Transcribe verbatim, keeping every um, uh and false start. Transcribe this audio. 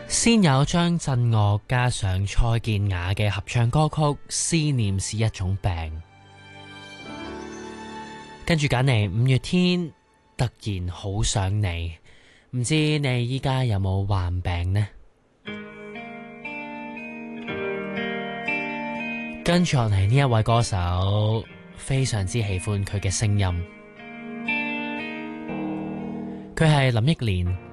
先有張震岳加上蔡健雅嘅合唱歌曲《思念是一種病》，跟住揀嚟五月天突然好想你，唔知你依家有冇患病呢？跟住落嚟呢一位歌手，非常之喜歡佢嘅聲音，佢係林憶蓮。